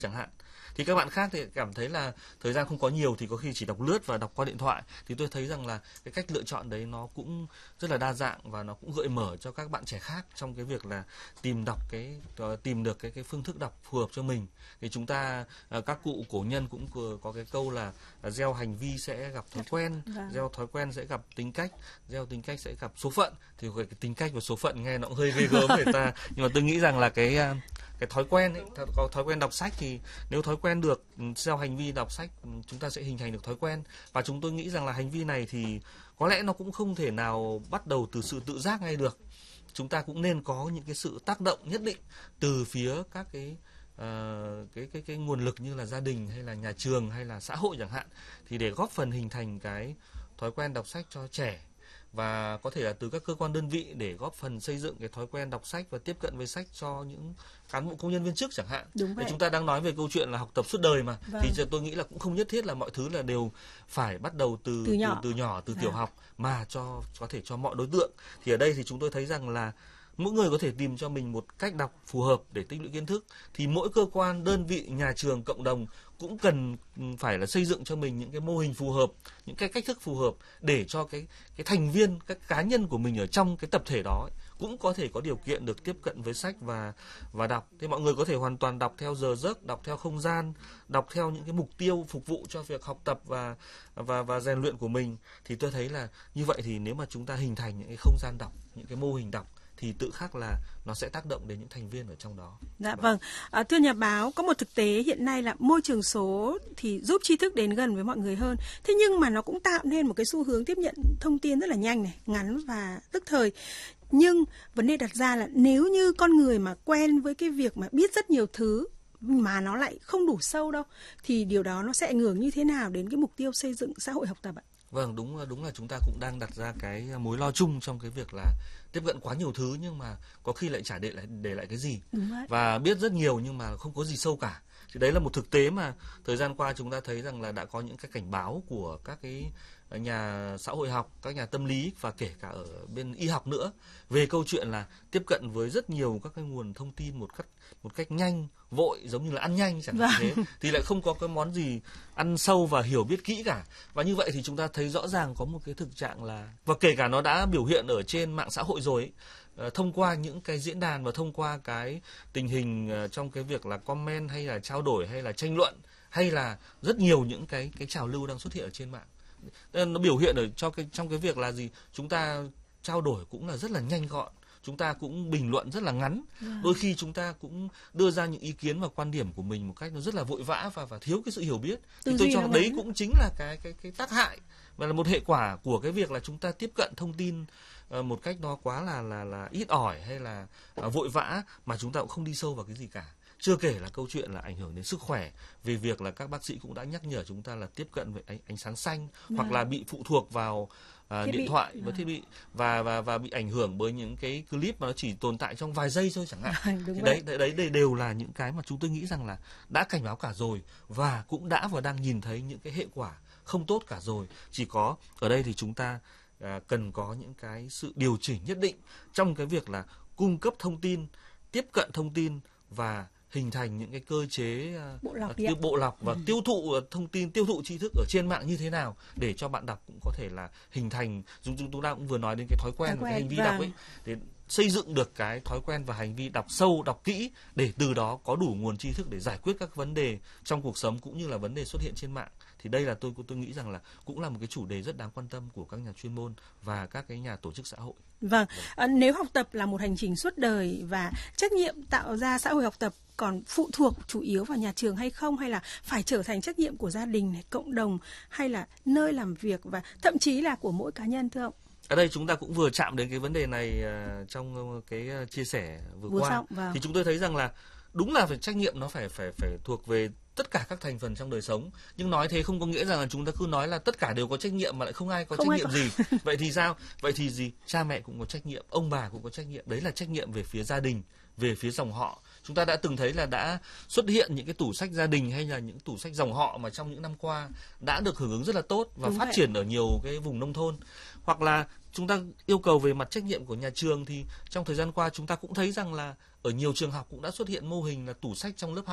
chẳng hạn. Thì các bạn khác thì cảm thấy là thời gian không có nhiều thì có khi chỉ đọc lướt và đọc qua điện thoại. Thì tôi thấy rằng là cái cách lựa chọn đấy nó cũng rất là đa dạng và nó cũng gợi mở cho các bạn trẻ khác trong cái việc là tìm được cái phương thức đọc phù hợp cho mình. Thì chúng ta các cụ cổ nhân cũng có cái câu là gieo hành vi sẽ gặp thói quen, gieo thói quen sẽ gặp tính cách, gieo tính cách sẽ gặp số phận. Thì cái tính cách và số phận nghe nó cũng hơi ghê gớm người ta, nhưng mà tôi nghĩ rằng là cái thói quen ấy, có thói quen đọc sách thì nếu thói quen được gieo hành vi đọc sách, chúng ta sẽ hình thành được thói quen. Và chúng tôi nghĩ rằng là hành vi này thì có lẽ nó cũng không thể nào bắt đầu từ sự tự giác ngay được. Chúng ta cũng nên có những cái sự tác động nhất định từ phía các cái nguồn lực như là gia đình hay là nhà trường hay là xã hội chẳng hạn, thì để góp phần hình thành cái thói quen đọc sách cho trẻ, và có thể là từ các cơ quan đơn vị để góp phần xây dựng cái thói quen đọc sách và tiếp cận với sách cho những cán bộ công nhân viên chức chẳng hạn. Thì chúng ta đang nói về câu chuyện là học tập suốt đời mà, thì tôi nghĩ là cũng không nhất thiết là mọi thứ là đều phải bắt đầu từ nhỏ, từ tiểu học, mà có thể cho mọi đối tượng. Thì ở đây thì chúng tôi thấy rằng là mỗi người có thể tìm cho mình một cách đọc phù hợp để tích lũy kiến thức. Thì mỗi cơ quan, đơn vị, nhà trường, cộng đồng cũng cần phải là xây dựng cho mình những cái mô hình phù hợp, những cái cách thức phù hợp để cho cái thành viên, các cá nhân của mình ở trong cái tập thể đó cũng có thể có điều kiện được tiếp cận với sách và đọc. Thế mọi người có thể hoàn toàn đọc theo giờ giấc, đọc theo không gian, đọc theo những cái mục tiêu phục vụ cho việc học tập và rèn luyện của mình. Thì tôi thấy là như vậy thì nếu mà chúng ta hình thành những cái không gian đọc, những cái mô hình đọc thì tự khắc là nó sẽ tác động đến những thành viên ở trong đó. Dạ vâng. Thưa nhà báo, có một thực tế hiện nay là môi trường số thì giúp tri thức đến gần với mọi người hơn. Thế nhưng mà nó cũng tạo nên một cái xu hướng tiếp nhận thông tin rất là nhanh này, ngắn và tức thời. Nhưng vấn đề đặt ra là nếu như con người mà quen với cái việc mà biết rất nhiều thứ mà nó lại không đủ sâu đâu, thì điều đó nó sẽ ảnh hưởng như thế nào đến cái mục tiêu xây dựng xã hội học tập ạ? Vâng, đúng là chúng ta cũng đang đặt ra cái mối lo chung trong cái việc là tiếp cận quá nhiều thứ nhưng mà có khi lại chả để lại cái gì. Và biết rất nhiều nhưng mà không có gì sâu cả. Thì đấy là một thực tế mà thời gian qua chúng ta thấy rằng là đã có những cái cảnh báo của các cái nhà xã hội học, các nhà tâm lý và kể cả ở bên y học nữa về câu chuyện là tiếp cận với rất nhiều các cái nguồn thông tin một cách nhanh, vội, giống như là ăn nhanh chẳng hạn thế, thì lại không có cái món gì ăn sâu và hiểu biết kỹ cả. Và như vậy thì chúng ta thấy rõ ràng có một cái thực trạng là, và kể cả nó đã biểu hiện ở trên mạng xã hội rồi ấy, thông qua những cái diễn đàn và thông qua cái tình hình trong cái việc là comment hay là trao đổi hay là tranh luận hay là rất nhiều những cái trào lưu đang xuất hiện ở trên mạng. Nó biểu hiện ở trong cái việc là gì? Chúng ta trao đổi cũng là rất là nhanh gọn, chúng ta cũng bình luận rất là ngắn, đôi khi chúng ta cũng đưa ra những ý kiến và quan điểm của mình một cách nó rất là vội vã và thiếu cái sự hiểu biết. Thì tôi cho đấy cũng chính là cái tác hại và là một hệ quả của cái việc là chúng ta tiếp cận thông tin một cách nó quá là ít ỏi hay là vội vã mà chúng ta cũng không đi sâu vào cái gì cả. Chưa kể là câu chuyện là ảnh hưởng đến sức khỏe, về việc là các bác sĩ cũng đã nhắc nhở chúng ta là tiếp cận với ánh sáng xanh hoặc là bị phụ thuộc vào điện thoại và thiết bị và bị ảnh hưởng bởi những cái clip mà nó chỉ tồn tại trong vài giây thôi chẳng hạn. Thì đấy đều là những cái mà chúng tôi nghĩ rằng là đã cảnh báo cả rồi và cũng đã và đang nhìn thấy những cái hệ quả không tốt cả rồi. Chỉ có ở đây thì chúng ta cần có những cái sự điều chỉnh nhất định trong cái việc là cung cấp thông tin, tiếp cận thông tin và hình thành những cái cơ chế bộ lọc và tiêu thụ thông tin, tiêu thụ tri thức ở trên mạng như thế nào để cho bạn đọc cũng có thể là hình thành, chúng ta cũng vừa nói đến cái thói quen và cái hành vi đọc ấy, để xây dựng được cái thói quen và hành vi đọc sâu, đọc kỹ để từ đó có đủ nguồn tri thức để giải quyết các vấn đề trong cuộc sống cũng như là vấn đề xuất hiện trên mạng. Thì đây là tôi nghĩ rằng là cũng là một cái chủ đề rất đáng quan tâm của các nhà chuyên môn và các cái nhà tổ chức xã hội. Vâng, nếu học tập là một hành trình suốt đời và trách nhiệm tạo ra xã hội học tập còn phụ thuộc chủ yếu vào nhà trường hay không, hay là phải trở thành trách nhiệm của gia đình này, cộng đồng hay là nơi làm việc và thậm chí là của mỗi cá nhân, thưa ông? Ở đây chúng ta cũng vừa chạm đến cái vấn đề này trong cái chia sẻ vừa qua. Thì chúng tôi thấy rằng là đúng là trách nhiệm nó phải thuộc về tất cả các thành phần trong đời sống, nhưng nói thế không có nghĩa rằng là chúng ta cứ nói là tất cả đều có trách nhiệm mà lại không ai có trách nhiệm gì. Vậy thì sao? Vậy thì gì? Cha mẹ cũng có trách nhiệm, ông bà cũng có trách nhiệm. Đấy là trách nhiệm về phía gia đình, về phía dòng họ. Chúng ta đã từng thấy là đã xuất hiện những cái tủ sách gia đình hay là những tủ sách dòng họ mà trong những năm qua đã được hưởng ứng rất là tốt và phát triển ở nhiều cái vùng nông thôn. Hoặc là chúng ta yêu cầu về mặt trách nhiệm của nhà trường thì trong thời gian qua chúng ta cũng thấy rằng là ở nhiều trường học cũng đã xuất hiện mô hình là tủ sách trong lớp học.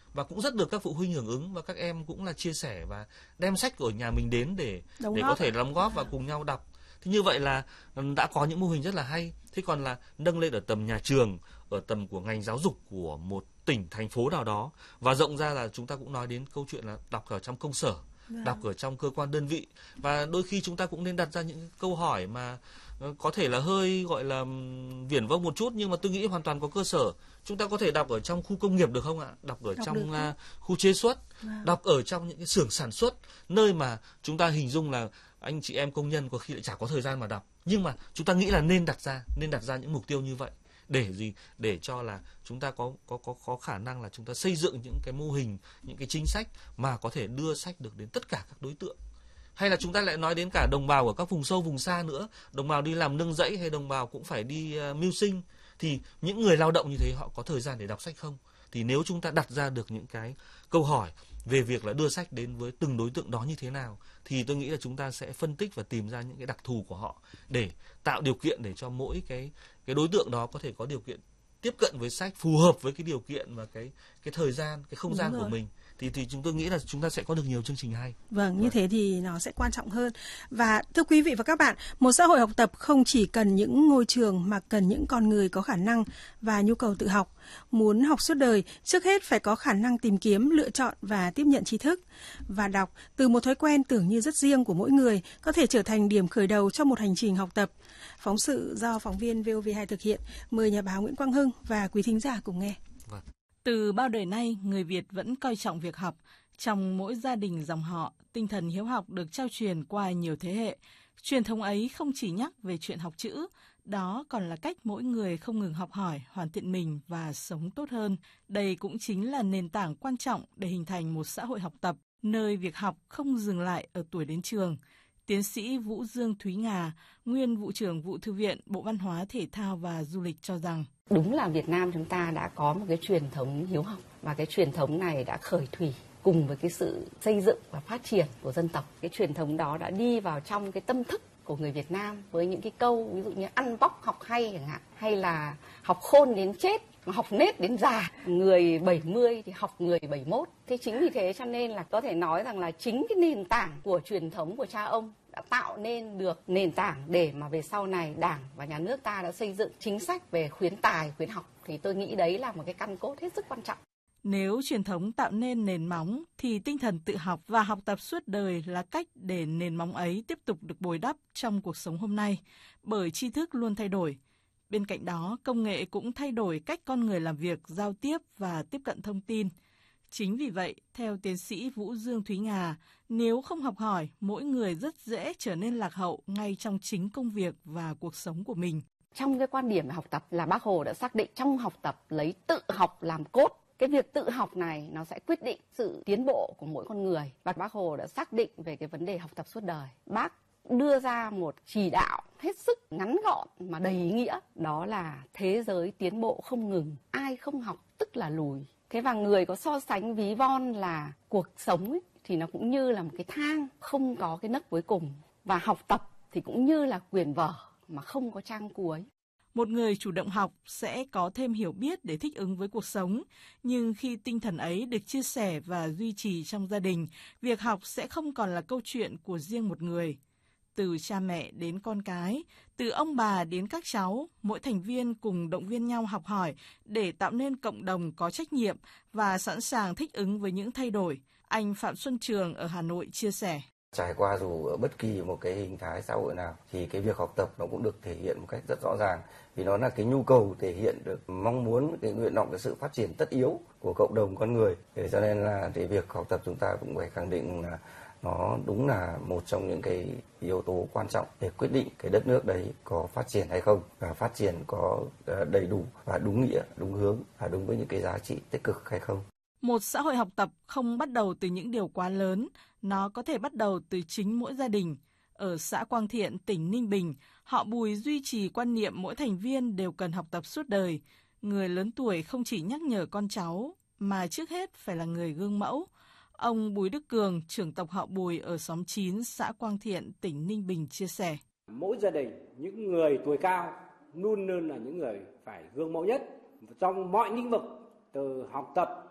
và cũng rất được các phụ huynh hưởng ứng, và các em cũng là chia sẻ và đem sách của nhà mình đến để có thể đóng góp và cùng nhau đọc. Thì như vậy là đã có những mô hình rất là hay. Thế còn là nâng lên ở tầm nhà trường, ở tầm của ngành giáo dục của một tỉnh, thành phố nào đó, và rộng ra là chúng ta cũng nói đến câu chuyện là đọc ở trong công sở, đọc ở trong cơ quan đơn vị. Và đôi khi chúng ta cũng nên đặt ra những câu hỏi mà có thể là hơi gọi là viển vông một chút, nhưng mà tôi nghĩ hoàn toàn có cơ sở. Chúng ta có thể đọc ở trong khu công nghiệp được không ạ? Đọc ở trong khu chế xuất, đọc ở trong những cái xưởng sản xuất, nơi mà chúng ta hình dung là anh chị em công nhân có khi lại chả có thời gian mà đọc. Nhưng mà chúng ta nghĩ là nên đặt ra những mục tiêu như vậy. Để gì? Để cho là chúng ta có khả năng là chúng ta xây dựng những cái mô hình, những cái chính sách mà có thể đưa sách được đến tất cả các đối tượng. Hay là chúng ta lại nói đến cả đồng bào ở các vùng sâu vùng xa nữa, đồng bào đi làm nương rẫy hay đồng bào cũng phải đi mưu sinh, thì những người lao động như thế họ có thời gian để đọc sách không? Thì nếu chúng ta đặt ra được những cái câu hỏi về việc là đưa sách đến với từng đối tượng đó như thế nào, thì tôi nghĩ là chúng ta sẽ phân tích và tìm ra những cái đặc thù của họ để tạo điều kiện để cho mỗi cái đối tượng đó có thể có điều kiện tiếp cận với sách phù hợp với cái điều kiện và cái thời gian, cái không gian của mình. Thì chúng tôi nghĩ là chúng ta sẽ có được nhiều chương trình hay. Vâng, như thế thì nó sẽ quan trọng hơn. Và thưa quý vị và các bạn, một xã hội học tập không chỉ cần những ngôi trường mà cần những con người có khả năng và nhu cầu tự học. Muốn học suốt đời, trước hết phải có khả năng tìm kiếm, lựa chọn và tiếp nhận tri thức. Và đọc, từ một thói quen tưởng như rất riêng của mỗi người, có thể trở thành điểm khởi đầu cho một hành trình học tập. Phóng sự do phóng viên VOV2 thực hiện. Mời nhà báo Nguyễn Quang Hưng và quý thính giả cùng nghe. Vâng. Từ bao đời nay, người Việt vẫn coi trọng việc học. Trong mỗi gia đình dòng họ, tinh thần hiếu học được trao truyền qua nhiều thế hệ. Truyền thống ấy không chỉ nhắc về chuyện học chữ, đó còn là cách mỗi người không ngừng học hỏi, hoàn thiện mình và sống tốt hơn. Đây cũng chính là nền tảng quan trọng để hình thành một xã hội học tập, nơi việc học không dừng lại ở tuổi đến trường. Tiến sĩ Vũ Dương Thúy Ngà, nguyên vụ trưởng vụ thư viện Bộ Văn hóa, Thể thao và Du lịch cho rằng đúng là Việt Nam chúng ta đã có một cái truyền thống hiếu học, và cái truyền thống này đã khởi thủy cùng với cái sự xây dựng và phát triển của dân tộc. Cái truyền thống đó đã đi vào trong cái tâm thức của người Việt Nam với những cái câu ví dụ như ăn bóc học hay chẳng hạn, hay là học khôn đến chết, học nết đến già, người 70 thì học người 71. Thế chính vì thế cho nên là có thể nói rằng là chính cái nền tảng của truyền thống của cha ông đã tạo nên được nền tảng để mà về sau này Đảng và Nhà nước ta đã xây dựng chính sách về khuyến tài, khuyến học. Thì tôi nghĩ đấy là một cái căn cốt hết sức quan trọng. Nếu truyền thống tạo nên nền móng, thì tinh thần tự học và học tập suốt đời là cách để nền móng ấy tiếp tục được bồi đắp trong cuộc sống hôm nay, bởi tri thức luôn thay đổi. Bên cạnh đó, công nghệ cũng thay đổi cách con người làm việc, giao tiếp và tiếp cận thông tin. Chính vì vậy, theo tiến sĩ Vũ Dương Thúy Ngà, nếu không học hỏi, mỗi người rất dễ trở nên lạc hậu ngay trong chính công việc và cuộc sống của mình. Trong cái quan điểm về học tập là Bác Hồ đã xác định trong học tập lấy tự học làm cốt. Cái việc tự học này nó sẽ quyết định sự tiến bộ của mỗi con người. Và Bác Hồ đã xác định về cái vấn đề học tập suốt đời. Bác đưa ra một chỉ đạo hết sức ngắn gọn mà đầy ý nghĩa. Đó là thế giới tiến bộ không ngừng, ai không học tức là lùi. Thế và người có so sánh ví von là cuộc sống ấy, thì nó cũng như là một cái thang không có cái nấc cuối cùng. Và học tập thì cũng như là quyển vở mà không có trang cuối. Một người chủ động học sẽ có thêm hiểu biết để thích ứng với cuộc sống, nhưng khi tinh thần ấy được chia sẻ và duy trì trong gia đình, việc học sẽ không còn là câu chuyện của riêng một người. Từ cha mẹ đến con cái, từ ông bà đến các cháu, mỗi thành viên cùng động viên nhau học hỏi để tạo nên cộng đồng có trách nhiệm và sẵn sàng thích ứng với những thay đổi. Anh Phạm Xuân Trường ở Hà Nội chia sẻ. Trải qua dù ở bất kỳ một cái hình thái xã hội nào thì cái việc học tập nó cũng được thể hiện một cách rất rõ ràng, vì nó là cái nhu cầu thể hiện được mong muốn, cái nguyện vọng, cái sự phát triển tất yếu của cộng đồng con người. Thế cho nên là cái việc học tập chúng ta cũng phải khẳng định là nó đúng là một trong những cái yếu tố quan trọng để quyết định cái đất nước đấy có phát triển hay không, và phát triển có đầy đủ và đúng nghĩa, đúng hướng và đúng với những cái giá trị tích cực hay không. Một xã hội học tập không bắt đầu từ những điều quá lớn, nó có thể bắt đầu từ chính mỗi gia đình. Ở xã Quang Thiện, tỉnh Ninh Bình, họ Bùi duy trì quan niệm mỗi thành viên đều cần học tập suốt đời. Người lớn tuổi không chỉ nhắc nhở con cháu, mà trước hết phải là người gương mẫu. Ông Bùi Đức Cường, trưởng tộc họ Bùi ở xóm 9, xã Quang Thiện, tỉnh Ninh Bình chia sẻ. Mỗi gia đình, những người tuổi cao luôn luôn là những người phải gương mẫu nhất trong mọi lĩnh vực, từ học tập,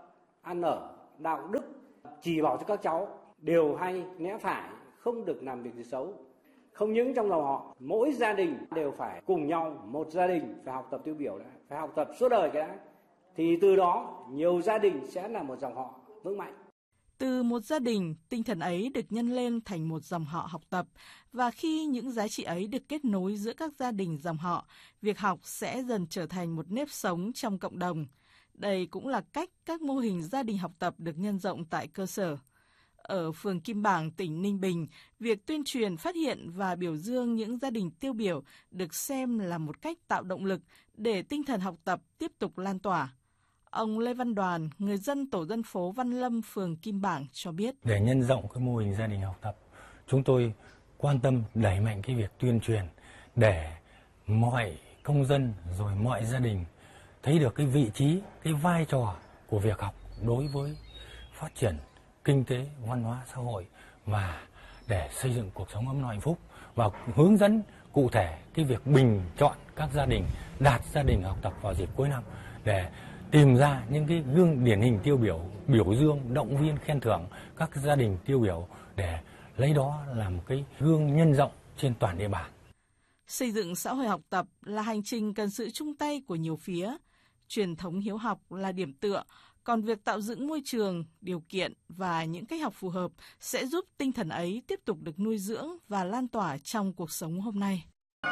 ăn ở, đạo đức, chỉ bảo cho các cháu điều hay, lẽ phải, không được làm việc gì xấu. Không những trong lòng họ, mỗi gia đình đều phải cùng nhau, một gia đình phải học tập tiêu biểu đã, phải học tập suốt đời cái đã. Thì từ đó nhiều gia đình sẽ là một dòng họ vững mạnh. Từ một gia đình, tinh thần ấy được nhân lên thành một dòng họ học tập, và khi những giá trị ấy được kết nối giữa các gia đình dòng họ, việc học sẽ dần trở thành một nếp sống trong cộng đồng. Đây cũng là cách các mô hình gia đình học tập được nhân rộng tại cơ sở. Ở phường Kim Bảng, tỉnh Ninh Bình, việc tuyên truyền, phát hiện và biểu dương những gia đình tiêu biểu được xem là một cách tạo động lực để tinh thần học tập tiếp tục lan tỏa. Ông Lê Văn Đoàn, người dân tổ dân phố Văn Lâm, phường Kim Bảng cho biết. Để nhân rộng cái mô hình gia đình học tập, chúng tôi quan tâm đẩy mạnh cái việc tuyên truyền để mọi công dân rồi mọi gia đình thấy được cái vị trí, cái vai trò của việc học đối với phát triển kinh tế, văn hóa, xã hội và để xây dựng cuộc sống ấm no hạnh phúc, và hướng dẫn cụ thể cái việc bình chọn các gia đình đạt gia đình học tập vào dịp cuối năm để tìm ra những cái gương điển hình tiêu biểu, biểu dương, động viên, khen thưởng các gia đình tiêu biểu để lấy đó làm một cái gương nhân rộng trên toàn địa bàn. Xây dựng xã hội học tập là hành trình cần sự chung tay của nhiều phía. Truyền thống hiếu học là điểm tựa, còn việc tạo dựng môi trường, điều kiện và những cách học phù hợp sẽ giúp tinh thần ấy tiếp tục được nuôi dưỡng và lan tỏa trong cuộc sống hôm nay.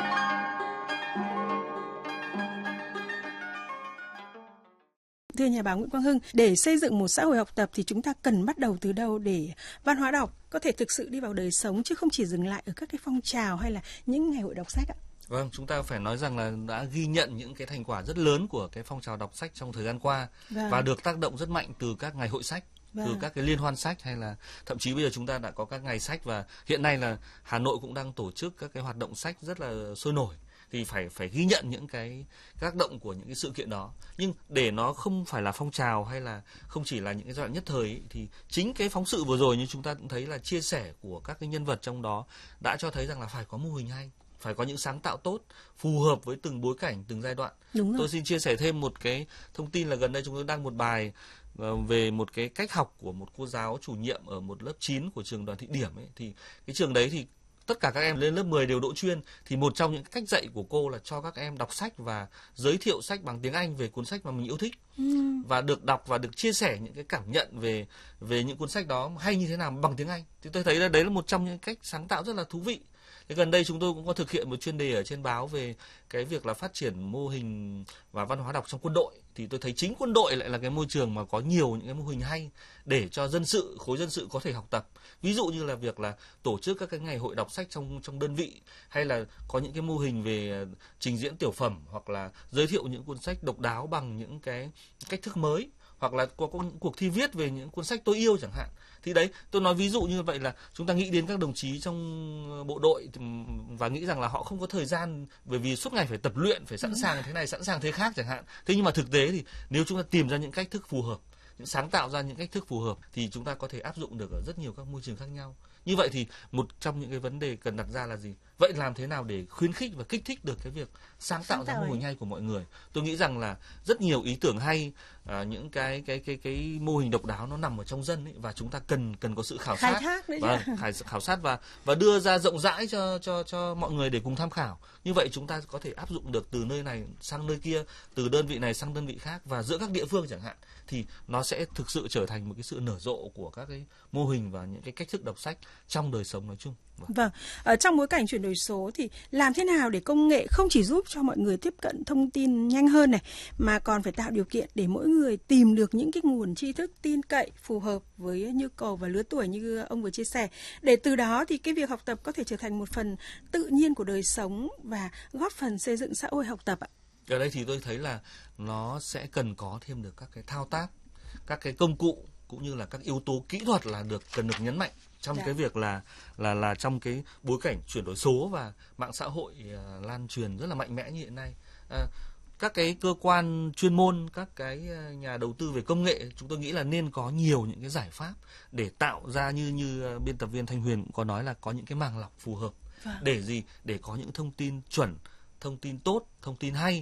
Thưa nhà báo Nguyễn Quang Hưng, để xây dựng một xã hội học tập thì chúng ta cần bắt đầu từ đâu để văn hóa đọc có thể thực sự đi vào đời sống, chứ không chỉ dừng lại ở các cái phong trào hay là những ngày hội đọc sách ạ? Vâng, chúng ta phải nói rằng là đã ghi nhận những cái thành quả rất lớn của cái phong trào đọc sách trong thời gian qua, và được tác động rất mạnh từ các ngày hội sách, từ các cái liên hoan sách, hay là thậm chí bây giờ chúng ta đã có các ngày sách, và hiện nay là Hà Nội cũng đang tổ chức các cái hoạt động sách rất là sôi nổi. Thì phải ghi nhận những cái tác động của những cái sự kiện đó. Nhưng để nó không phải là phong trào hay là không chỉ là những cái giai đoạn nhất thời ấy, thì chính cái phóng sự vừa rồi như chúng ta cũng thấy là chia sẻ của các cái nhân vật trong đó đã cho thấy rằng là phải có mô hình hay, phải có những sáng tạo tốt phù hợp với từng bối cảnh, từng giai đoạn. Tôi xin chia sẻ thêm một cái thông tin là gần đây chúng tôi đăng một bài về một cái cách học của một cô giáo chủ nhiệm ở một lớp 9 của trường Đoàn Thị Điểm ấy. Thì cái trường đấy thì tất cả các em lên lớp 10 đều đỗ chuyên, thì một trong những cách dạy của cô là cho các em đọc sách và giới thiệu sách bằng tiếng Anh về cuốn sách mà mình yêu thích, và được đọc và được chia sẻ những cái cảm nhận về những cuốn sách đó hay như thế nào bằng tiếng Anh. Thì tôi thấy là đấy là một trong những cách sáng tạo rất là thú vị. Thế gần đây chúng tôi cũng có thực hiện một chuyên đề ở trên báo về cái việc là phát triển mô hình và văn hóa đọc trong quân đội. Thì tôi thấy chính quân đội lại là cái môi trường mà có nhiều những cái mô hình hay để cho dân sự, khối dân sự có thể học tập. Ví dụ như là việc là tổ chức các cái ngày hội đọc sách trong đơn vị, hay là có những cái mô hình về trình diễn tiểu phẩm, hoặc là giới thiệu những cuốn sách độc đáo bằng những cái cách thức mới, hoặc là có những cuộc thi viết về những cuốn sách tôi yêu chẳng hạn. Thì đấy, tôi nói ví dụ như vậy là chúng ta nghĩ đến các đồng chí trong bộ đội và nghĩ rằng là họ không có thời gian bởi vì suốt ngày phải tập luyện, phải sẵn sàng thế này, sẵn sàng thế khác chẳng hạn. Thế nhưng mà thực tế thì nếu chúng ta tìm ra những cách thức phù hợp, những sáng tạo ra những cách thức phù hợp thì chúng ta có thể áp dụng được ở rất nhiều các môi trường khác nhau. Như vậy thì một trong những cái vấn đề cần đặt ra là gì? Vậy làm thế nào để khuyến khích và kích thích được cái việc sáng tạo ra mô hình hay của mọi người? Tôi nghĩ rằng là rất nhiều ý tưởng hay, những cái mô hình độc đáo nó nằm ở trong dân ấy, và chúng ta cần có sự khảo sát và khảo sát và đưa ra rộng rãi cho mọi người để cùng tham khảo. Như vậy chúng ta có thể áp dụng được từ nơi này sang nơi kia, từ đơn vị này sang đơn vị khác, và giữa các địa phương chẳng hạn, thì nó sẽ thực sự trở thành một cái sự nở rộ của các cái mô hình và những cái cách thức đọc sách trong đời sống nói chung. Vâng, ở trong bối cảnh chuyển đổi số thì làm thế nào để công nghệ không chỉ giúp cho mọi người tiếp cận thông tin nhanh hơn này, mà còn phải tạo điều kiện để mỗi người tìm được những cái nguồn tri thức tin cậy phù hợp với nhu cầu và lứa tuổi như ông vừa chia sẻ, để từ đó thì cái việc học tập có thể trở thành một phần tự nhiên của đời sống và góp phần xây dựng xã hội học tập ạ? Ở đây thì tôi thấy là nó sẽ cần có thêm được các cái thao tác, các cái công cụ cũng như là các yếu tố kỹ thuật là cần được nhấn mạnh trong cái việc là trong cái bối cảnh chuyển đổi số và mạng xã hội lan truyền rất là mạnh mẽ như hiện nay. Các cái cơ quan chuyên môn, các cái nhà đầu tư về công nghệ, chúng tôi nghĩ là nên có nhiều những cái giải pháp để tạo ra như biên tập viên Thanh Huyền cũng có nói là có những cái màng lọc phù hợp. Để gì? Để có những thông tin chuẩn, thông tin tốt, thông tin hay,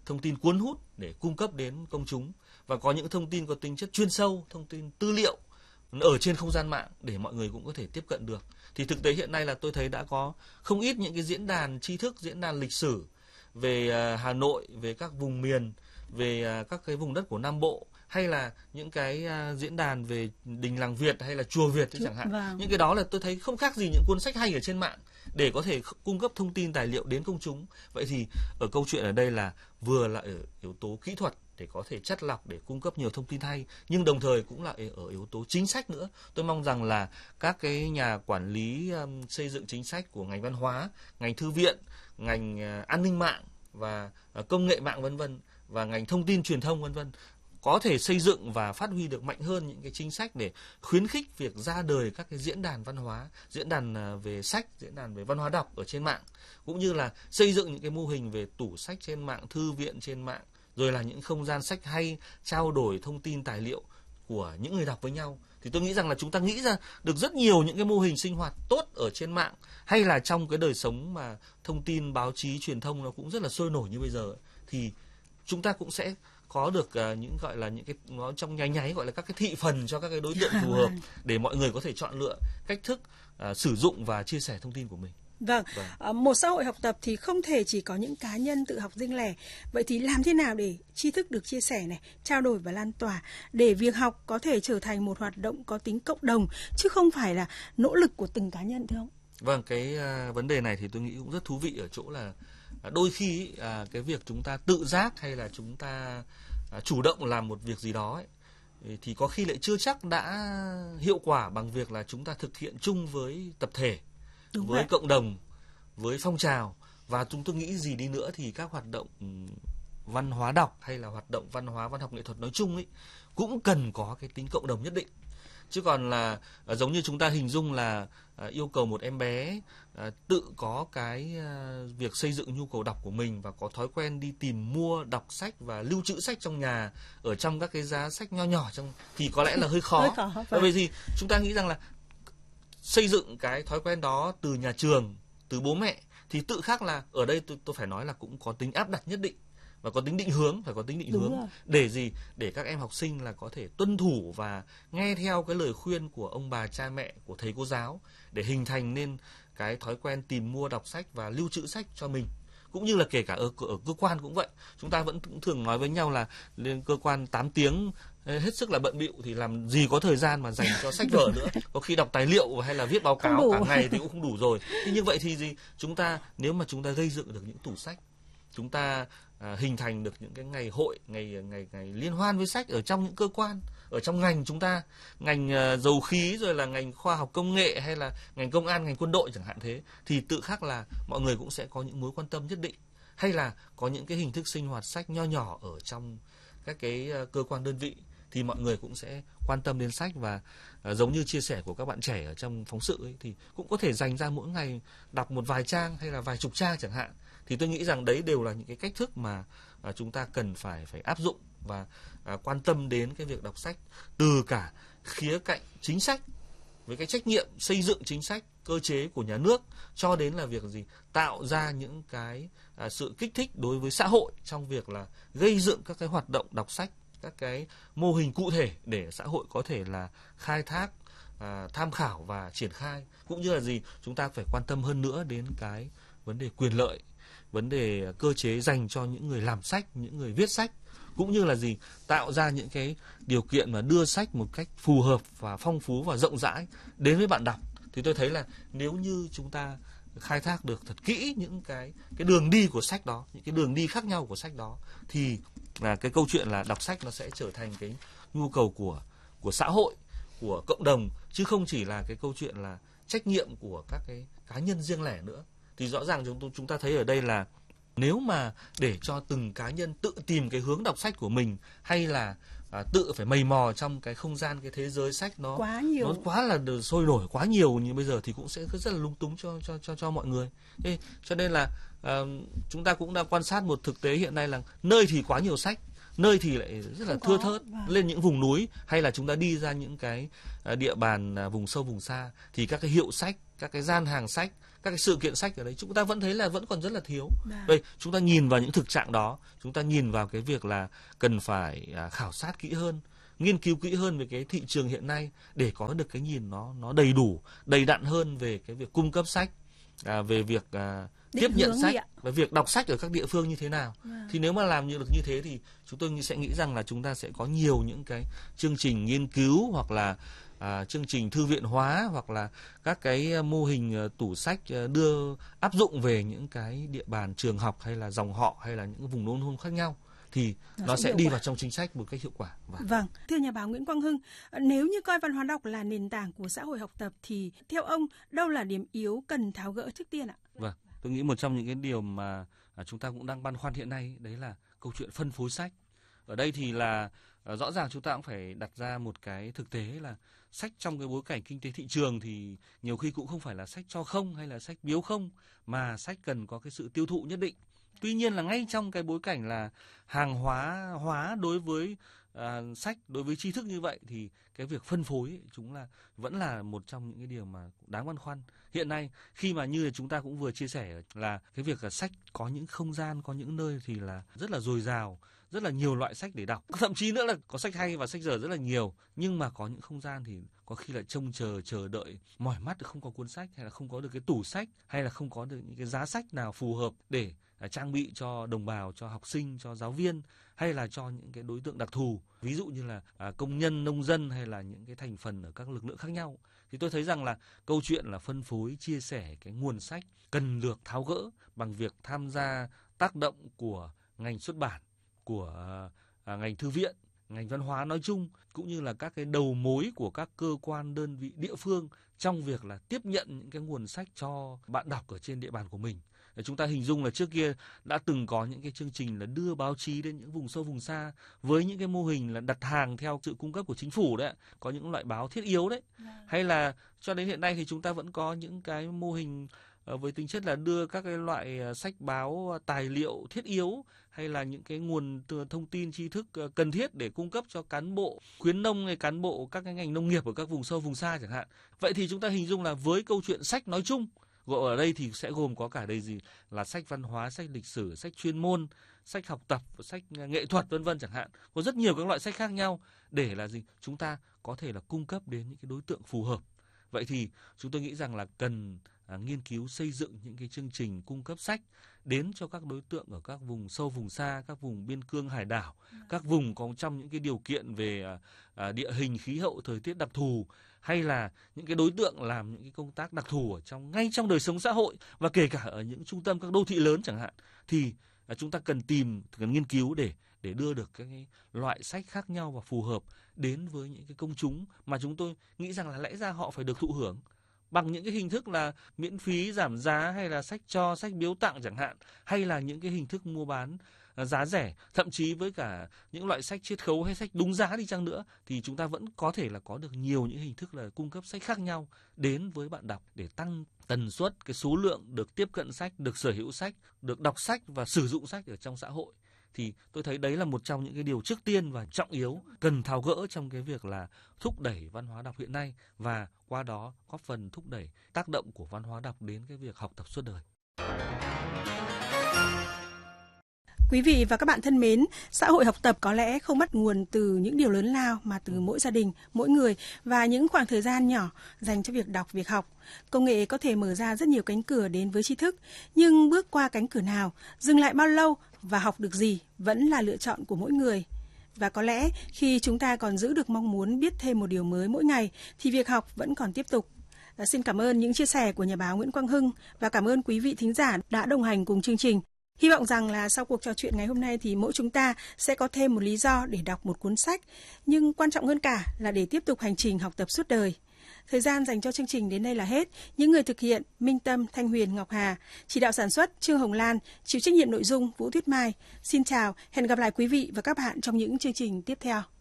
thông tin cuốn hút để cung cấp đến công chúng, và có những thông tin có tính chất chuyên sâu, thông tin tư liệu ở trên không gian mạng để mọi người cũng có thể tiếp cận được. Thì thực tế hiện nay là tôi thấy đã có không ít những cái diễn đàn tri thức, diễn đàn lịch sử về Hà Nội, về các vùng miền, về các cái vùng đất của Nam Bộ, hay là những cái diễn đàn về đình làng Việt hay là chùa Việt chẳng hạn. Vâng. Những cái đó là tôi thấy không khác gì những cuốn sách hay ở trên mạng để có thể cung cấp thông tin tài liệu đến công chúng. Vậy thì ở câu chuyện ở đây là vừa là ở yếu tố kỹ thuật để có thể chắt lọc để cung cấp nhiều thông tin hay, nhưng đồng thời cũng là ở yếu tố chính sách nữa. Tôi mong rằng là các cái nhà quản lý xây dựng chính sách của ngành văn hóa, ngành thư viện, ngành an ninh mạng và công nghệ mạng vân vân, và ngành thông tin truyền thông vân vân có thể xây dựng và phát huy được mạnh hơn những cái chính sách để khuyến khích việc ra đời các cái diễn đàn văn hóa, diễn đàn về sách, diễn đàn về văn hóa đọc ở trên mạng, cũng như là xây dựng những cái mô hình về tủ sách trên mạng, thư viện trên mạng, rồi là những không gian sách hay, trao đổi thông tin tài liệu của những người đọc với nhau. Thì tôi nghĩ rằng là chúng ta nghĩ ra được rất nhiều những cái mô hình sinh hoạt tốt ở trên mạng, hay là trong cái đời sống mà thông tin báo chí truyền thông nó cũng rất là sôi nổi như bây giờ, thì chúng ta cũng sẽ có được những gọi là những cái nó trong nháy gọi là các cái thị phần cho các cái đối tượng phù hợp để mọi người có thể chọn lựa cách thức sử dụng và chia sẻ thông tin của mình. Vâng. Một xã hội học tập thì không thể chỉ có những cá nhân tự học riêng lẻ. Vậy thì làm thế nào để tri thức được chia sẻ này, trao đổi và lan tỏa, để việc học có thể trở thành một hoạt động có tính cộng đồng chứ không phải là nỗ lực của từng cá nhân, thưa ông? Vâng, cái vấn đề này thì tôi nghĩ cũng rất thú vị ở chỗ là đôi khi cái việc chúng ta tự giác hay là chúng ta chủ động làm một việc gì đó ấy, thì có khi lại chưa chắc đã hiệu quả bằng việc là chúng ta thực hiện chung với tập thể, với cộng đồng, với phong trào. Và chúng tôi nghĩ gì đi nữa thì các hoạt động văn hóa đọc hay là hoạt động văn hóa, văn học nghệ thuật nói chung ấy cũng cần có cái tính cộng đồng nhất định. Chứ còn là giống như chúng ta hình dung là yêu cầu một em bé tự có cái việc xây dựng nhu cầu đọc của mình và có thói quen đi tìm mua đọc sách và lưu trữ sách trong nhà ở trong các cái giá sách nho nhỏ trong, thì có lẽ là hơi khó. Bởi vì chúng ta nghĩ rằng là xây dựng cái thói quen đó từ nhà trường, từ bố mẹ, thì tự khắc là ở đây tôi phải nói là cũng có tính áp đặt nhất định và có tính định hướng, phải có tính định hướng để gì? Để các em học sinh là có thể tuân thủ và nghe theo cái lời khuyên của ông bà cha mẹ, của thầy cô giáo để hình thành nên cái thói quen tìm mua đọc sách và lưu trữ sách cho mình. Cũng như là kể cả ở cơ quan cũng vậy. Chúng ta vẫn thường nói với nhau là lên cơ quan 8 tiếng hết sức là bận bịu thì làm gì có thời gian mà dành cho sách vở nữa. Có khi đọc tài liệu hay là viết báo cáo cả ngày thì cũng không đủ rồi. Thế như vậy thì gì? Chúng ta nếu mà chúng ta gây dựng được những tủ sách, chúng ta hình thành được những cái ngày hội, ngày liên hoan với sách ở trong những cơ quan, ở trong ngành chúng ta, ngành dầu khí, rồi là ngành khoa học công nghệ, hay là ngành công an, ngành quân đội chẳng hạn thế, thì tự khắc là mọi người cũng sẽ có những mối quan tâm nhất định, hay là có những cái hình thức sinh hoạt sách nho nhỏ ở trong các cái cơ quan đơn vị, thì mọi người cũng sẽ quan tâm đến sách. Và giống như chia sẻ của các bạn trẻ ở trong phóng sự ấy, thì cũng có thể dành ra mỗi ngày đọc một vài trang hay là vài chục trang chẳng hạn. Thì tôi nghĩ rằng đấy đều là những cái cách thức mà chúng ta cần phải áp dụng và quan tâm đến cái việc đọc sách từ cả khía cạnh chính sách, với cái trách nhiệm xây dựng chính sách, cơ chế của nhà nước, cho đến là việc gì? Tạo ra những cái sự kích thích đối với xã hội trong việc là gây dựng các cái hoạt động đọc sách, các cái mô hình cụ thể để xã hội có thể là khai thác, tham khảo và triển khai. Cũng như là gì? Chúng ta phải quan tâm hơn nữa đến cái vấn đề quyền lợi, vấn đề cơ chế dành cho những người làm sách, những người viết sách, cũng như là gì? Tạo ra những cái điều kiện mà đưa sách một cách phù hợp và phong phú và rộng rãi đến với bạn đọc. Thì tôi thấy là nếu như chúng ta khai thác được thật kỹ những cái đường đi của sách đó, những cái đường đi khác nhau của sách đó, thì là cái câu chuyện là đọc sách nó sẽ trở thành cái nhu cầu của xã hội, của cộng đồng, chứ không chỉ là cái câu chuyện là trách nhiệm của các cái cá nhân riêng lẻ nữa. Thì rõ ràng chúng ta thấy ở đây là nếu mà để cho từng cá nhân tự tìm cái hướng đọc sách của mình, hay là tự phải mày mò trong cái không gian, cái thế giới sách nó quá là sôi nổi, quá nhiều như bây giờ, thì cũng sẽ rất là lung túng cho mọi người. Thế cho nên là chúng ta cũng đang quan sát một thực tế hiện nay là nơi thì quá nhiều sách, nơi thì lại rất là thưa thớt. Lên những vùng núi hay là chúng ta đi ra những cái địa bàn vùng sâu vùng xa thì các cái hiệu sách, các cái gian hàng sách, các cái sự kiện sách ở đấy chúng ta vẫn thấy là vẫn còn rất là thiếu. Đây, chúng ta nhìn vào những thực trạng đó, chúng ta nhìn vào cái việc là cần phải khảo sát kỹ hơn, nghiên cứu kỹ hơn về cái thị trường hiện nay để có được cái nhìn nó đầy đủ, đầy đặn hơn về cái việc cung cấp sách, về việc tiếp nhận sách và việc đọc sách ở các địa phương như thế nào. Thì nếu mà làm được như thế thì chúng tôi sẽ nghĩ rằng là chúng ta sẽ có nhiều những cái chương trình nghiên cứu hoặc là chương trình thư viện hóa hoặc là các cái mô hình tủ sách đưa áp dụng về những cái địa bàn trường học hay là dòng họ hay là những vùng nông thôn khác nhau thì nó sẽ đi vào trong chính sách một cách hiệu quả. Vâng, thưa nhà báo Nguyễn Quang Hưng, nếu như coi văn hóa đọc là nền tảng của xã hội học tập thì theo ông đâu là điểm yếu cần tháo gỡ trước tiên ạ? Vâng, tôi nghĩ một trong những cái điều mà chúng ta cũng đang băn khoăn hiện nay đấy là câu chuyện phân phối sách. Ở đây thì là rõ ràng chúng ta cũng phải đặt ra một cái thực tế là sách trong cái bối cảnh kinh tế thị trường thì nhiều khi cũng không phải là sách cho không hay là sách biếu không, mà sách cần có cái sự tiêu thụ nhất định. Tuy nhiên là ngay trong cái bối cảnh là hàng hóa đối với sách, đối với tri thức như vậy thì cái việc phân phối ấy, vẫn là một trong những cái điều mà đáng băn khoăn. Hiện nay khi mà như là chúng ta cũng vừa chia sẻ là cái việc là sách có những không gian, có những nơi thì là rất là dồi dào, rất là nhiều loại sách để đọc. Thậm chí nữa là có sách hay và sách dở rất là nhiều, nhưng mà có những không gian thì có khi lại trông chờ đợi, mỏi mắt không có cuốn sách hay là không có được cái tủ sách hay là không có được những cái giá sách nào phù hợp để trang bị cho đồng bào, cho học sinh, cho giáo viên hay là cho những cái đối tượng đặc thù, ví dụ như là công nhân, nông dân hay là những cái thành phần ở các lực lượng khác nhau. Thì tôi thấy rằng là câu chuyện là phân phối, chia sẻ cái nguồn sách cần được tháo gỡ bằng việc tham gia tác động của ngành xuất bản, của ngành thư viện, ngành văn hóa nói chung, cũng như là các cái đầu mối của các cơ quan đơn vị địa phương trong việc là tiếp nhận những cái nguồn sách cho bạn đọc ở trên địa bàn của mình. Chúng ta hình dung là trước kia đã từng có những cái chương trình là đưa báo chí đến những vùng sâu vùng xa với những cái mô hình là đặt hàng theo sự cung cấp của chính phủ đấy, có những loại báo thiết yếu đấy. Hay là cho đến hiện nay thì chúng ta vẫn có những cái mô hình với tính chất là đưa các cái loại sách báo tài liệu thiết yếu hay là những cái nguồn thông tin tri thức cần thiết để cung cấp cho cán bộ khuyến nông hay cán bộ các cái ngành nông nghiệp ở các vùng sâu vùng xa chẳng hạn. Vậy thì chúng ta hình dung là với câu chuyện sách nói chung, ở đây thì sẽ gồm có cả đây gì là sách văn hóa, sách lịch sử, sách chuyên môn, sách học tập, sách nghệ thuật vân vân chẳng hạn. Có rất nhiều các loại sách khác nhau để là gì? Chúng ta có thể là cung cấp đến những cái đối tượng phù hợp. Vậy thì chúng tôi nghĩ rằng là cần nghiên cứu xây dựng những cái chương trình cung cấp sách đến cho các đối tượng ở các vùng sâu vùng xa, các vùng biên cương hải đảo, các vùng có trong những cái điều kiện về địa hình, khí hậu, thời tiết đặc thù, hay là những cái đối tượng làm những cái công tác đặc thù ở ngay trong đời sống xã hội và kể cả ở những trung tâm các đô thị lớn chẳng hạn, thì chúng ta cần nghiên cứu để đưa được cái loại sách khác nhau và phù hợp đến với những cái công chúng mà chúng tôi nghĩ rằng là lẽ ra họ phải được thụ hưởng bằng những cái hình thức là miễn phí, giảm giá hay là sách cho, sách biếu tặng chẳng hạn, hay là những cái hình thức mua bán giá rẻ, thậm chí với cả những loại sách chiết khấu hay sách đúng giá đi chăng nữa thì chúng ta vẫn có thể là có được nhiều những hình thức là cung cấp sách khác nhau đến với bạn đọc để tăng tần suất, cái số lượng được tiếp cận sách, được sở hữu sách, được đọc sách và sử dụng sách ở trong xã hội. Thì tôi thấy đấy là một trong những cái điều trước tiên và trọng yếu cần tháo gỡ trong cái việc là thúc đẩy văn hóa đọc hiện nay và qua đó góp phần thúc đẩy tác động của văn hóa đọc đến cái việc học tập suốt đời. Quý vị và các bạn thân mến, xã hội học tập có lẽ không bắt nguồn từ những điều lớn lao mà từ mỗi gia đình, mỗi người và những khoảng thời gian nhỏ dành cho việc đọc, việc học. Công nghệ có thể mở ra rất nhiều cánh cửa đến với tri thức, nhưng bước qua cánh cửa nào, dừng lại bao lâu và học được gì vẫn là lựa chọn của mỗi người. Và có lẽ khi chúng ta còn giữ được mong muốn biết thêm một điều mới mỗi ngày thì việc học vẫn còn tiếp tục. Xin cảm ơn những chia sẻ của nhà báo Nguyễn Quang Hưng và cảm ơn quý vị thính giả đã đồng hành cùng chương trình. Hy vọng rằng là sau cuộc trò chuyện ngày hôm nay thì mỗi chúng ta sẽ có thêm một lý do để đọc một cuốn sách, nhưng quan trọng hơn cả là để tiếp tục hành trình học tập suốt đời. Thời gian dành cho chương trình đến đây là hết. Những người thực hiện: Minh Tâm, Thanh Huyền, Ngọc Hà. Chỉ đạo sản xuất: Trương Hồng Lan. Chịu trách nhiệm nội dung: Vũ Tuyết Mai. Xin chào, hẹn gặp lại quý vị và các bạn trong những chương trình tiếp theo.